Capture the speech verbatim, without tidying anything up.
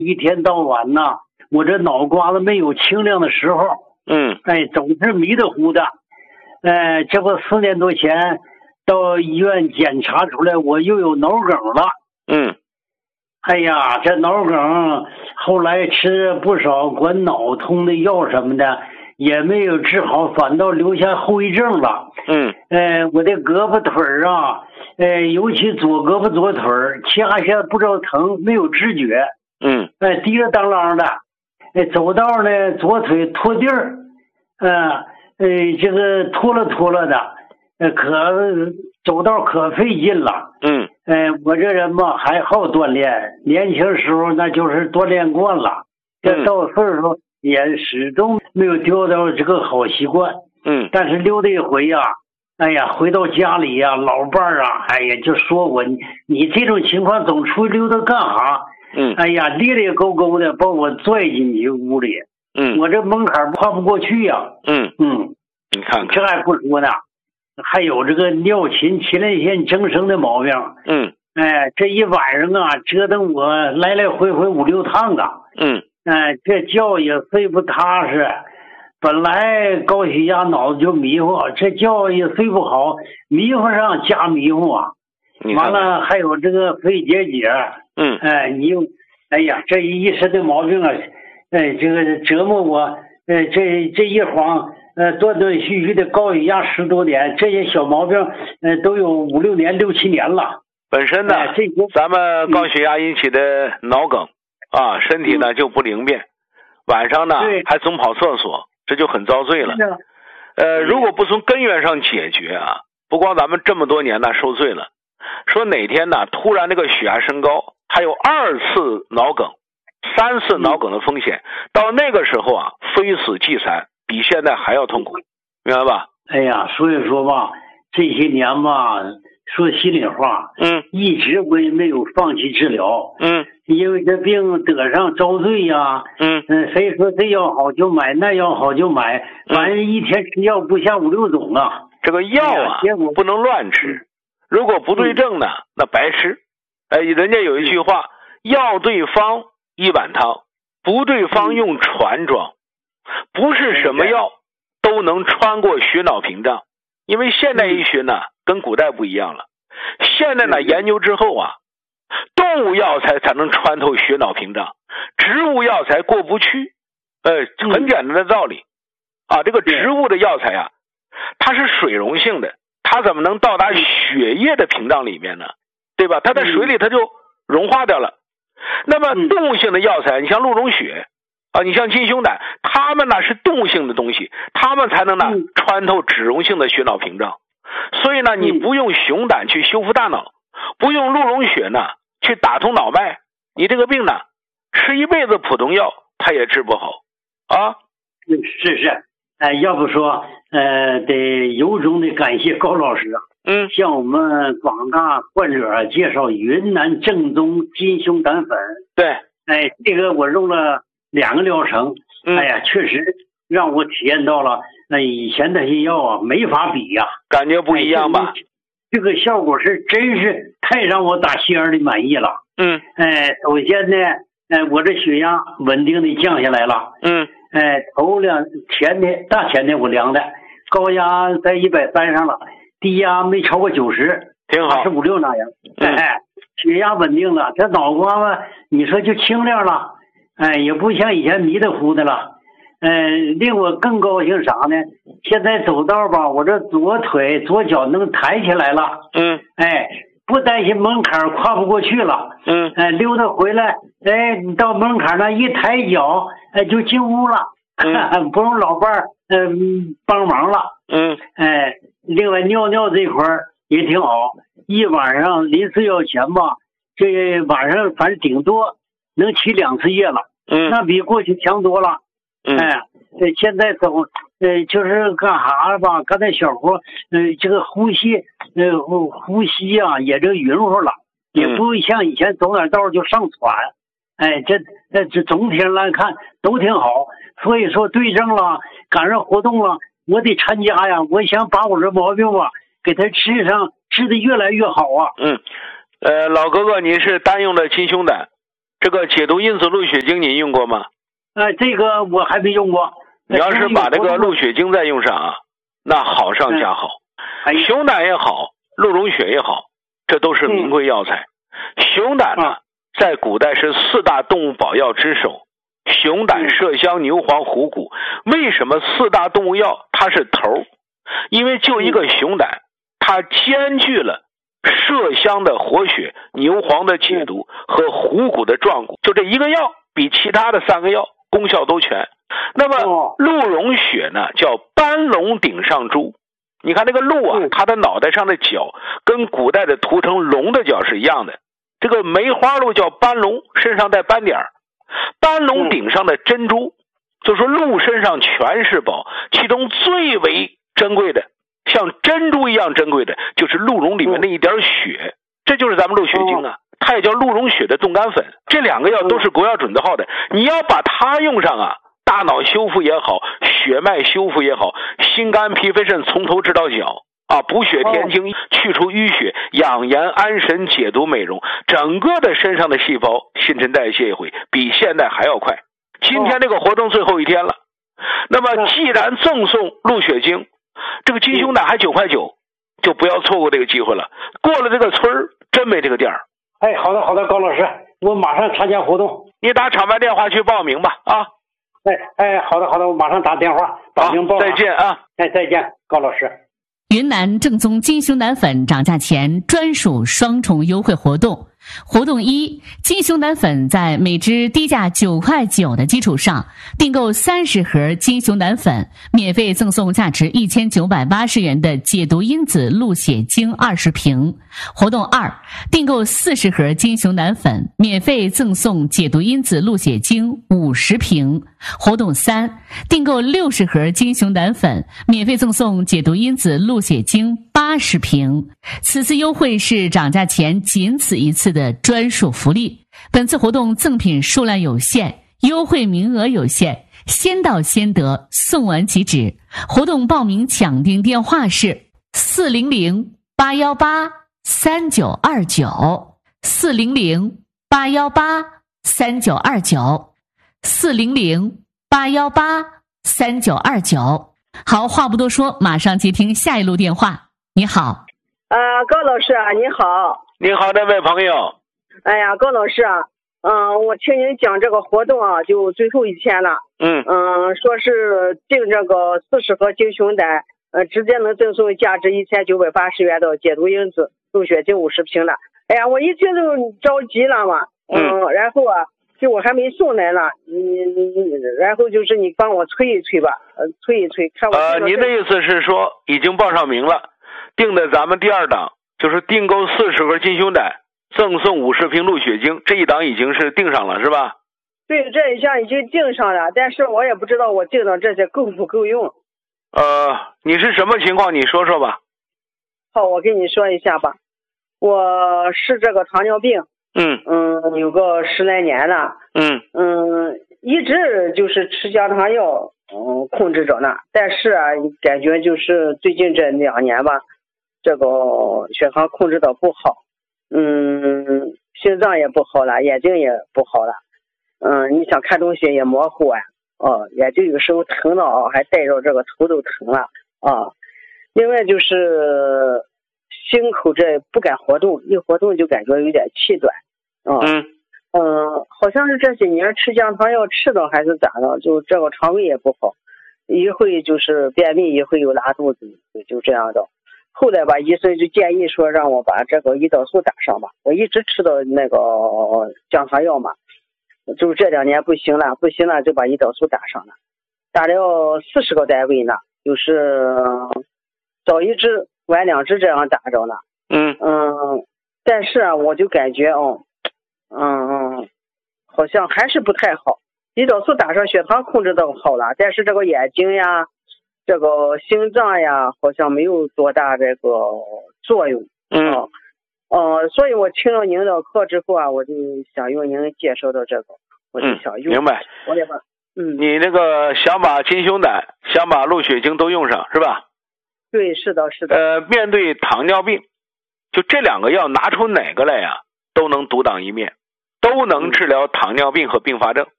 一天到晚呐，我这脑瓜子没有清亮的时候， 嗯， 哎，总是迷得糊的。呃，这不四年多前到医院检查出来，我又有脑梗了。 嗯， 哎呀，这脑梗后来吃不少管脑通的药什么的，也没有治好，反倒留下后遗症了。 嗯， 呃，我的胳膊腿儿啊，呃，尤其左胳膊左腿儿掐下不知道疼，没有知觉。 嗯， 哎，滴了当啷的，哎，走道呢，左腿拖地儿，呃，呃，这个拖了拖了的，呃，可走道可费劲了。 嗯， 呃，我这人嘛还好锻炼，年轻时候那就是锻炼惯了，这到岁数也始终没有丢掉这个好习惯。 嗯， 但是溜达一回呀、啊，哎呀，回到家里呀、啊，老伴儿啊，哎呀，就说我你你这种情况总出去溜达干哈？ 嗯， 哎呀，咧咧勾勾的把我拽进去屋里， 嗯， 我这门槛跨不过去呀、啊。 嗯嗯， 你看看， 这还不说呢，还有这个尿频、前列腺增生的毛病。 嗯， 哎，这一晚上啊，折腾我来来回回五六趟啊。 嗯， 哎，这觉也睡不踏实。本来高血压脑子就迷糊，这觉也睡不好，迷糊上加迷糊啊。完了还有这个肺结节。 嗯， 哎，你又，哎呀，这一身的毛病啊，哎，这个折磨我，呃，这这一晃，呃，断断续续的高血压十多年，这些小毛病，呃，都有五六年、六七年了。 本身呢， 哎、这些咱们高血压引起的脑梗、嗯、啊，身体呢就不灵便，晚上呢还总跑厕所，这就很遭罪了。呃，如果不从根源上解决啊，不光咱们这么多年呢受罪了，说哪天呢突然这个血压升高，还有二次脑梗、三次脑梗的风险，到那个时候啊，非死即残，比现在还要痛苦，明白吧？ 哎呀，所以说吧，这些年吧，说心里话， 嗯， 一直我也没有放弃治疗， 嗯， 因为这病得上遭罪呀， 嗯嗯，谁说这药好就买，那药好就买，反正一天吃药不下五六种啊。 这个药啊，哎、不能乱吃，如果不对症呢，嗯、那白吃。哎，人家有一句话，药对方一碗汤，不对方用船装。不是什么药都能穿过血脑屏障，因为现代医学呢跟古代不一样了。现在呢研究之后啊，动物药材才能穿透血脑屏障，植物药材过不去。呃，很简单的道理啊，这个植物的药材啊，它是水溶性的，它怎么能到达血液的屏障里面呢？对吧？它在水里它就融化掉了。那么动物性的药材，你像鹿茸血啊，你像金胸胆，它们呢是动物性的东西，它们才能呢穿透脂溶性的血脑屏障。所以呢，你不用熊胆去修复大脑，不用鹿茸血呢去打通脑脉，你这个病呢吃一辈子普通药它也治不好啊。 是是，哎，要不说呃，得由衷的感谢高老师啊。 嗯， 向我们广大患者介绍云南正宗金胸胆粉。 对， 哎，这个我用了两个疗程， 嗯、 哎呀，确实让我体验到了那、哎、以前那些药啊没法比呀、啊， 感觉不一样吧？ 哎、这, 这个效果是真是太让我打心眼里满意了。 嗯， 哎，首先呢，哎，我这血压稳定的降下来了。 嗯， 哎，头两前天大前天我量的高压在一百三上了。低压没超过九十， 挺好， 八十五六那样。 嗯、 哎，血压稳定了，这脑瓜子你说就清亮了，哎，也不像以前迷得糊的了。嗯、呃，令我更高兴啥呢？现在走道吧，我这左腿左脚能抬起来了。 嗯， 哎，不担心门槛跨不过去了。 嗯， 哎，溜达回来，哎，你到门槛那一抬脚，哎，就进屋了， 嗯、 不用老伴儿嗯帮忙了。 嗯， 哎。另外尿尿这块也挺好，一晚上临睡觉前吧，这晚上反正顶多能起两次夜了， 嗯， 那比过去强多了。 嗯， 哎，现在走，呃，就是干啥吧，干点小活，呃，这个呼吸，呃，呼呼吸啊，也这匀乎了，也不像以前走点道就上喘。哎，这这这总体上来看都挺好，所以说对症了，赶上活动了。我得参加呀！我想把我这毛病吧，给他治上，治得越来越好啊。 嗯，呃，老哥哥，您是单用的金胸胆， 这个解毒因子鹿血精您用过吗？ 呃，这个我还没用过。 你要是把这个鹿血精再用上啊，那好上加好。 嗯、 熊胆也好，鹿茸血也好，这都是名贵药材。嗯、熊胆呢，在古代是四大动物保药之首。熊胆、麝香、牛黄、虎骨，为什么四大动物药它是头？因为就一个熊胆，它兼具了麝香的活血、牛黄的解毒和虎骨的壮骨，就这一个药比其他的三个药功效都全。那么鹿茸血呢，叫斑龙顶上珠。你看这个鹿啊，它的脑袋上的角跟古代的图腾龙的角是一样的。这个梅花鹿叫斑龙，身上带斑点儿。斑龙顶上的珍珠，就说鹿身上全是宝，其中最为珍贵的，像珍珠一样珍贵的，就是鹿茸里面那一点血，这就是咱们鹿血精啊，它也叫鹿茸血的冻干粉。这两个药都是国药准字号的，你要把它用上啊，大脑修复也好，血脉修复也好，心肝脾肺肾从头治到脚啊，补血填精，去除淤血，养颜安神，解毒美容，整个的身上的细胞新陈代谢会比现在还要快。今天这个活动最后一天了，那么既然赠送鹿血精，这个金熊胆还九块九，就不要错过这个机会了。过了这个村儿，真没这个店儿。 哎，好的好的，高老师，我马上参加活动。 你打厂办电话去报名吧啊！ 哎哎，好的好的，我马上打电话报名报。 再见啊！ 哎，再见，高老师。 云南正宗金熊胆粉涨价前专属双重优惠活动。活动一，金熊胆粉在每支低价九块九的基础上，订购三十盒金熊胆粉，免费赠送价值一千九百八十元的解毒因子鹿血精二十瓶。活动二，订购四十盒金熊胆粉，免费赠送解毒因子鹿血精五十瓶。活动三，订购六十盒金熊胆粉，免费赠送解毒因子鹿血精八十瓶。此次优惠是涨价前仅此一次的专属福利。本次活动赠品数量有限，优惠名额有限，先到先得，送完即止。活动报名抢订电话是四零零八幺八三九二九，四零零八幺八三九二九，四零零八幺八三九二九。好，话不多说，马上接听下一路电话。你好。 啊、呃，高老师啊，你好。 你好，这位朋友。 哎呀，高老师啊，嗯、呃，我听您讲这个活动啊，就最后一天了。 嗯嗯、呃，说是订这个四十盒金熊胆，呃，直接能赠送价值一千九百八十元的解毒因子鹿血精五十瓶了。哎呀，我一听就着急了嘛。嗯、呃，然后啊，就我还没送来呢，嗯，然后就是你帮我催一催吧，呃，催一催，看我。 呃，您的意思是说已经报上名了，定的咱们第二档，就是订购四十盒金熊胆，赠送五十瓶鹿血精，这一档已经是定上了，是吧？ 对，这一项已经定上了，但是我也不知道我订的这些够不够用。 呃，你是什么情况？你说说吧。 好，我跟你说一下吧。我是这个糖尿病， 嗯嗯，有个十来年了， 嗯嗯，一直就是吃降糖药，嗯，控制着呢。但是啊，感觉就是最近这两年吧，这个血糖控制的不好，嗯，心脏也不好了，眼睛也不好了，嗯，你想看东西也模糊啊，哦，眼睛有时候疼的啊，还带着这个头都疼了啊。另外就是心口这不敢活动，一活动就感觉有点气短，啊， 嗯嗯，好像是这些年吃降糖药吃的还是咋的，就这个肠胃也不好，一会就是便秘，一会有拉肚子，就这样的。后来吧，医生就建议说让我把这个胰岛素打上吧，我一直吃的那个降糖药嘛，就这两年不行了，不行了就把胰岛素打上了，打了四十个单位呢，就是早一支晚两支这样打着了。 嗯嗯，但是啊，我就感觉哦，嗯嗯，好像还是不太好。胰岛素打上，血糖控制的好了，但是这个眼睛呀，这个心脏呀，好像没有多大这个作用。 嗯， 呃、嗯，所以我听了您的课之后啊，我就想用您介绍的这个，我就想用。 嗯、明白。 我也把，嗯， 你那个想把金熊胆、想把鹿血精都用上，是吧？ 对，是的，是的。 呃，面对糖尿病，就这两个药拿出哪个来呀，都能独当一面。 都能治疗糖尿病和并发症。